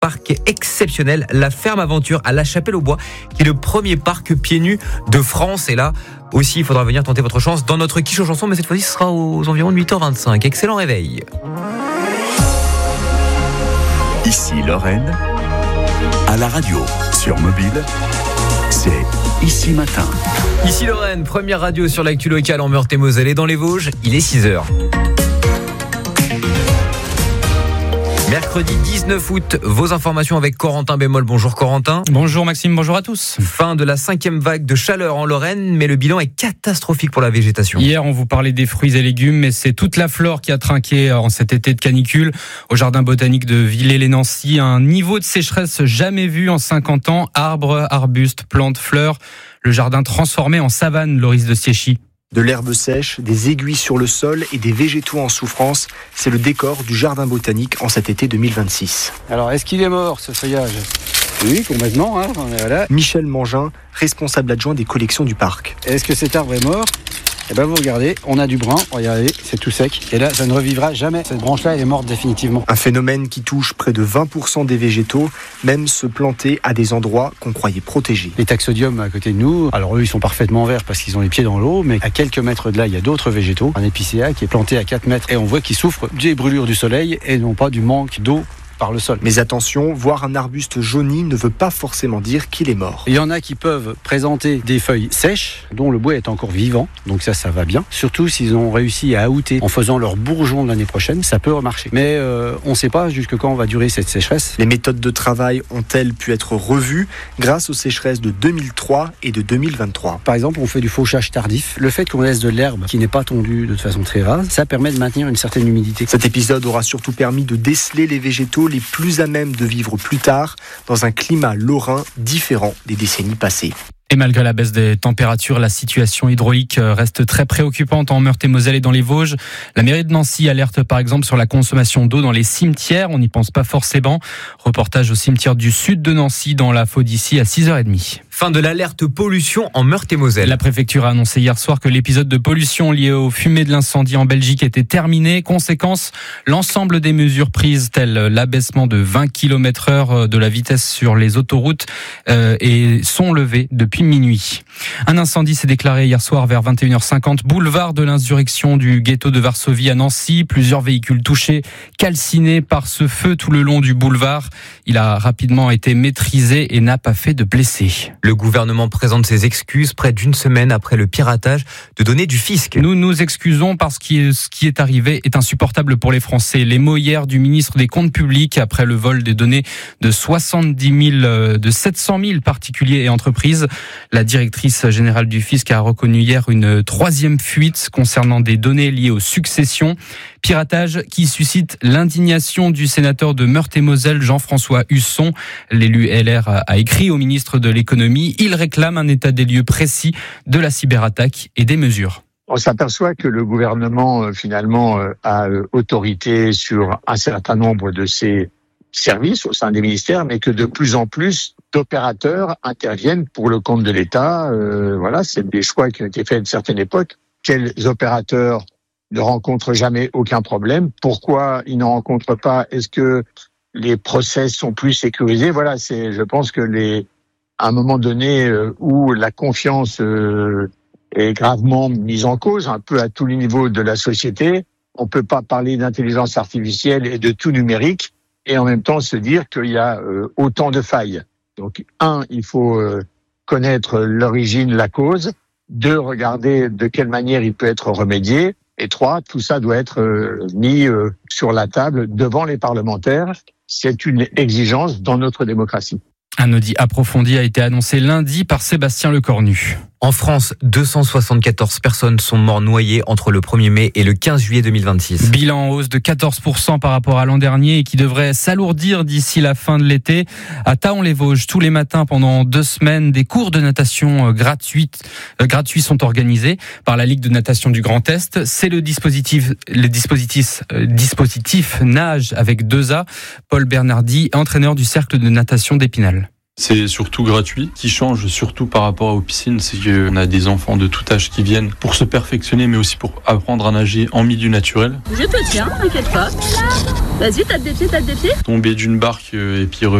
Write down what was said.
parc exceptionnel, la Ferme Aventure à La Chapelle-aux-Bois, qui est le premier parc pieds nus de France. Et là aussi, il faudra venir tenter votre chance dans notre quiche aux chansons, mais cette fois-ci, ce sera aux environs de 8h25. Excellent réveil. Ici Lorraine, à la radio, sur mobile, c'est Ici Matin. Ici Lorraine, première radio sur l'actu locale en Meurthe-et-Moselle et dans les Vosges, il est 6h. Mercredi 19 août, vos informations avec Corentin Bémol. Bonjour Corentin. Bonjour Maxime, bonjour à tous. Fin de la 5e vague de chaleur en Lorraine, mais le bilan est catastrophique pour la végétation. Hier, on vous parlait des fruits et légumes, mais c'est toute la flore qui a trinqué en cet été de canicule. Au jardin botanique de Villers-lès-Nancy, un niveau de sécheresse jamais vu en 50 ans. Arbres, arbustes, plantes, fleurs. Le jardin transformé en savane, Loris de Siéchy. De l'herbe sèche, des aiguilles sur le sol et des végétaux en souffrance, c'est le décor du jardin botanique en cet été 2026. Alors, est-ce qu'il est mort, ce feuillage ? Oui, complètement. Voilà. Michel Mangin, responsable adjoint des collections du parc. Est-ce que cet arbre est mort ? Eh bien, vous regardez, on a du brun, regardez, c'est tout sec. Et là, ça ne revivra jamais. Cette branche-là, elle est morte définitivement. Un phénomène qui touche près de 20% des végétaux, même se planter à des endroits qu'on croyait protégés. Les taxodiums à côté de nous, alors eux, ils sont parfaitement verts parce qu'ils ont les pieds dans l'eau, mais à quelques mètres de là, il y a d'autres végétaux. Un épicéa qui est planté à 4 mètres et on voit qu'il souffre des brûlures du soleil et non pas du manque d'eau par le sol. Mais attention, voir un arbuste jauni ne veut pas forcément dire qu'il est mort. Il y en a qui peuvent présenter des feuilles sèches, dont le bois est encore vivant, donc ça va bien. Surtout s'ils ont réussi à outer en faisant leur bourgeon l'année prochaine, ça peut remarcher. Mais on ne sait pas jusque quand va durer cette sécheresse. Les méthodes de travail ont-elles pu être revues grâce aux sécheresses de 2003 et de 2023 ? Par exemple, on fait du fauchage tardif. Le fait qu'on laisse de l'herbe qui n'est pas tondue de façon très rase, ça permet de maintenir une certaine humidité. Cet épisode aura surtout permis de déceler les végétaux les plus à même de vivre plus tard dans un climat lorrain différent des décennies passées. Et malgré la baisse des températures, la situation hydraulique reste très préoccupante en Meurthe-et-Moselle et dans les Vosges. La mairie de Nancy alerte par exemple sur la consommation d'eau dans les cimetières. On n'y pense pas forcément. Reportage au cimetière du sud de Nancy dans la Faux d'ici à 6h30. Fin de l'alerte pollution en Meurthe-et-Moselle. La préfecture a annoncé hier soir que l'épisode de pollution lié aux fumées de l'incendie en Belgique était terminé. Conséquence, l'ensemble des mesures prises, telles l'abaissement de 20 km/h de la vitesse sur les autoroutes, sont levées depuis minuit. Un incendie s'est déclaré hier soir vers 21h50, boulevard de l'insurrection du ghetto de Varsovie à Nancy. Plusieurs véhicules touchés, calcinés par ce feu tout le long du boulevard. Il a rapidement été maîtrisé et n'a pas fait de blessés. Le gouvernement présente ses excuses près d'une semaine après le piratage de données du fisc. Nous nous excusons parce que ce qui est arrivé est insupportable pour les Français. Les mots hier du ministre des Comptes publics après le vol des données de 700 000 particuliers et entreprises. La directrice générale du fisc a reconnu hier une 3e fuite concernant des données liées aux successions. Piratage qui suscite l'indignation du sénateur de Meurthe-et-Moselle, Jean-François Husson. L'élu LR a écrit au ministre de l'économie. Il réclame un état des lieux précis de la cyberattaque et des mesures. On s'aperçoit que le gouvernement, finalement, a autorité sur un certain nombre de ses services au sein des ministères, mais que de plus en plus d'opérateurs interviennent pour le compte de l'État. Voilà, c'est des choix qui ont été faits à une certaine époque. Quels opérateurs ne rencontrent jamais aucun problème? Pourquoi ils n'en rencontrent pas? Est-ce que les process sont plus sécurisés? Voilà, je pense que à un moment donné où la confiance est gravement mise en cause, un peu à tous les niveaux de la société, on peut pas parler d'intelligence artificielle et de tout numérique et en même temps se dire qu'il y a autant de failles. Donc, il faut connaître l'origine, la cause. 2, regarder de quelle manière il peut être remédié. Et 3, tout ça doit être mis sur la table devant les parlementaires. C'est une exigence dans notre démocratie. Un audit approfondi a été annoncé lundi par Sébastien Lecornu. En France, 274 personnes sont mortes noyées entre le 1er mai et le 15 juillet 2026. Bilan en hausse de 14% par rapport à l'an dernier et qui devrait s'alourdir d'ici la fin de l'été. À Thaon-les-Vosges, tous les matins pendant 2 semaines, des cours de natation gratuits sont organisés par la Ligue de natation du Grand Est. C'est le dispositif Nage avec 2A. Paul Bernardi, entraîneur du cercle de natation d'Épinal. C'est surtout gratuit. Ce qui change surtout par rapport aux piscines, c'est qu'on a des enfants de tout âge qui viennent pour se perfectionner, mais aussi pour apprendre à nager en milieu naturel. Je te tiens, t'inquiète pas. Vas-y, tape des pieds. Tomber d'une barque et puis